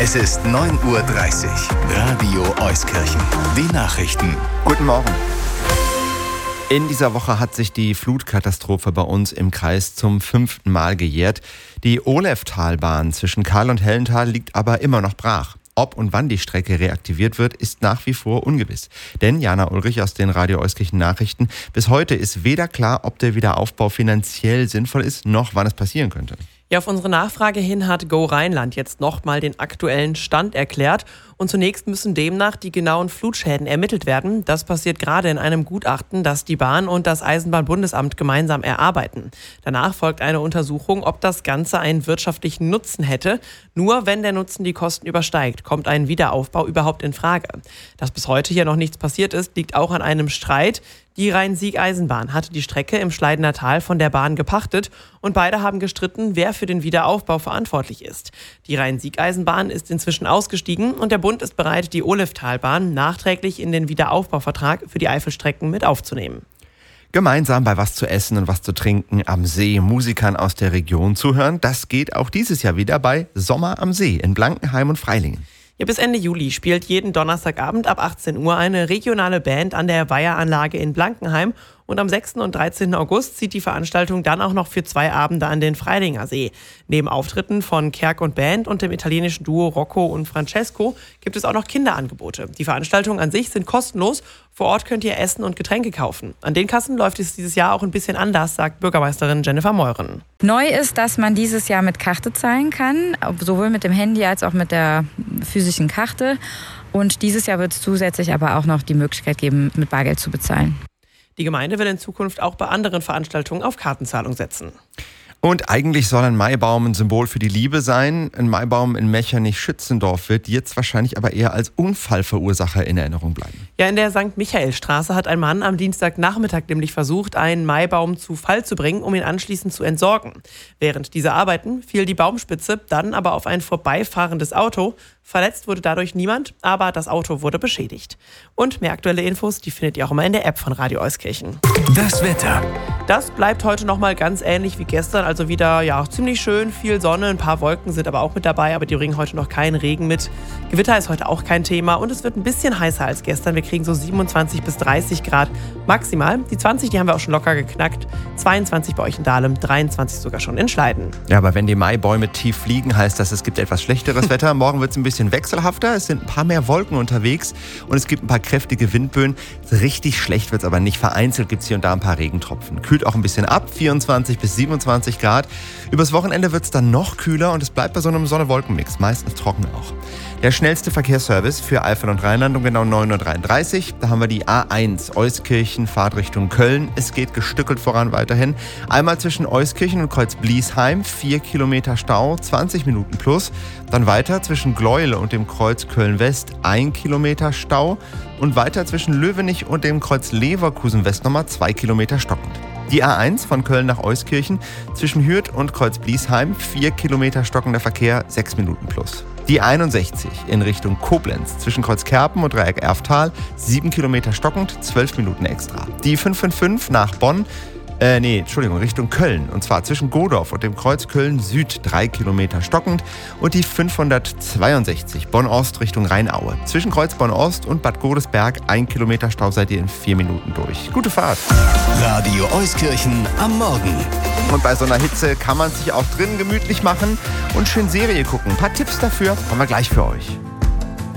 Es ist 9:30 Uhr. Radio Euskirchen. Die Nachrichten. Guten Morgen. In dieser Woche hat sich die Flutkatastrophe bei uns im Kreis zum 5. Mal gejährt. Die Oleftalbahn zwischen Karl und Hellental liegt aber immer noch brach. Ob und wann die Strecke reaktiviert wird, ist nach wie vor ungewiss. Denn Jana Ulrich aus den Radio Euskirchen Nachrichten, bis heute ist weder klar, ob der Wiederaufbau finanziell sinnvoll ist, noch wann es passieren könnte. Ja, auf unsere Nachfrage hin hat Go Rheinland jetzt nochmal den aktuellen Stand erklärt. Und zunächst müssen demnach die genauen Flutschäden ermittelt werden. Das passiert gerade in einem Gutachten, das die Bahn und das Eisenbahnbundesamt gemeinsam erarbeiten. Danach folgt eine Untersuchung, ob das Ganze einen wirtschaftlichen Nutzen hätte. Nur wenn der Nutzen die Kosten übersteigt, kommt ein Wiederaufbau überhaupt in Frage. Dass bis heute hier noch nichts passiert ist, liegt auch an einem Streit. Die Rhein-Sieg-Eisenbahn hatte die Strecke im Schleidener Tal von der Bahn gepachtet und beide haben gestritten, wer für den Wiederaufbau verantwortlich ist. Die Rhein-Sieg-Eisenbahn ist inzwischen ausgestiegen und der Bund ist bereit, die Oleftalbahn nachträglich in den Wiederaufbauvertrag für die Eifelstrecken mit aufzunehmen. Gemeinsam bei was zu essen und was zu trinken am See Musikern aus der Region zuhören, das geht auch dieses Jahr wieder bei Sommer am See in Blankenheim und Freilingen. Ja, bis Ende Juli spielt jeden Donnerstagabend ab 18 Uhr eine regionale Band an der Weiheranlage in Blankenheim. Und am 6. und 13. August zieht die Veranstaltung dann auch noch für 2 Abende an den Freilinger See. Neben Auftritten von Kerk und Band und dem italienischen Duo Rocco und Francesco gibt es auch noch Kinderangebote. Die Veranstaltungen an sich sind kostenlos. Vor Ort könnt ihr Essen und Getränke kaufen. An den Kassen läuft es dieses Jahr auch ein bisschen anders, sagt Bürgermeisterin Jennifer Meuren. Neu ist, dass man dieses Jahr mit Karte zahlen kann, sowohl mit dem Handy als auch mit der physischen Karte. Und dieses Jahr wird es zusätzlich aber auch noch die Möglichkeit geben, mit Bargeld zu bezahlen. Die Gemeinde will in Zukunft auch bei anderen Veranstaltungen auf Kartenzahlung setzen. Und eigentlich soll ein Maibaum ein Symbol für die Liebe sein. Ein Maibaum in Mechernich-Schützendorf wird jetzt wahrscheinlich aber eher als Unfallverursacher in Erinnerung bleiben. Ja, in der St. Michael-Straße hat ein Mann am Dienstagnachmittag nämlich versucht, einen Maibaum zu Fall zu bringen, um ihn anschließend zu entsorgen. Während dieser Arbeiten fiel die Baumspitze dann aber auf ein vorbeifahrendes Auto. Verletzt wurde dadurch niemand, aber das Auto wurde beschädigt. Und mehr aktuelle Infos, die findet ihr auch immer in der App von Radio Euskirchen. Das Wetter. Das bleibt heute nochmal ganz ähnlich wie gestern, also wieder ziemlich schön, viel Sonne, ein paar Wolken sind aber auch mit dabei, aber die bringen heute noch keinen Regen mit. Gewitter ist heute auch kein Thema und es wird ein bisschen heißer als gestern. Wir kriegen so 27 bis 30 Grad maximal. Die 20, die haben wir auch schon locker geknackt. 22 bei euch in Dahlem, 23 sogar schon in Schleiden. Ja, aber wenn die Maibäume tief fliegen, heißt das, es gibt etwas schlechteres Wetter. Morgen wird es ein bisschen wechselhafter, es sind ein paar mehr Wolken unterwegs und es gibt ein paar kräftige Windböen. Richtig schlecht wird es aber nicht. Vereinzelt gibt es hier und da ein paar Regentropfen. Kühlt auch ein bisschen ab, 24 bis 27 Grad. Übers Wochenende wird es dann noch kühler und es bleibt bei so einem Sonne-Wolken-Mix, meistens trocken auch. Der schnellste Verkehrsservice für Eifel und Rheinland um genau 9:33 Uhr. Da haben wir die A1 Euskirchen, Fahrt Richtung Köln. Es geht gestückelt voran weiterhin. Einmal zwischen Euskirchen und Kreuz-Bliesheim, 4 Kilometer Stau, 20 Minuten plus. Dann weiter zwischen Gleuel und dem Kreuz Köln-West, 1 Kilometer Stau. Und weiter zwischen Löwenich und dem Kreuz Leverkusen-West nochmal 2 Kilometer stockend. Die A1 von Köln nach Euskirchen zwischen Hürth und Kreuz-Bliesheim, 4 Kilometer stockender Verkehr, 6 Minuten plus. Die 61 in Richtung Koblenz zwischen Kreuzkerpen und Dreieck Erftal, 7 Kilometer stockend, 12 Minuten extra. Die 555 nach Bonn, Richtung Köln. Und zwar zwischen Godorf und dem Kreuz Köln Süd, 3 Kilometer stockend. Und die 562 Bonn-Ost Richtung Rheinaue. Zwischen Kreuz Bonn-Ost und Bad Godesberg, 1 Kilometer Stau seid ihr in 4 Minuten durch. Gute Fahrt. Radio Euskirchen am Morgen. Und bei so einer Hitze kann man sich auch drinnen gemütlich machen und schön Serie gucken. Ein paar Tipps dafür haben wir gleich für euch.